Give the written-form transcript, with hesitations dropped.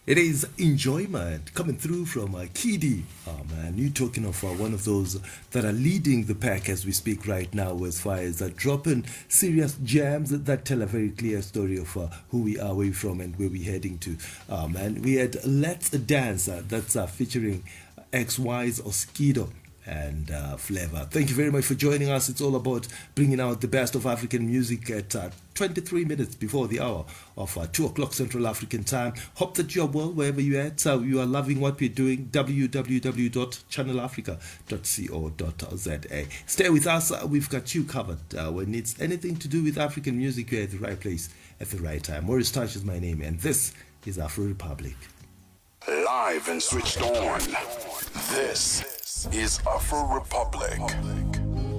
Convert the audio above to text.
It is enjoyment coming through from Kidi. Oh man, you talking of one of those that are leading the pack as we speak right now, as far as dropping serious jams that tell a very clear story of who we are, where we're from, and where we're heading to. Man, we had Let's Dance that's featuring XY's Oskido and Flavor. Thank you very much for joining us. It's all about bringing out the best of African music at 23 minutes before the hour of 2 o'clock Central African time. Hope that you are well wherever you're at. You are loving what we're doing. www.channelafrica.co.za. Stay with us. We've got you covered. When it's anything to do with African music, you're at the right place at the right time. Maurice Touch is my name, and this is Afro Republic. Live and switched on. This is Afro Republic.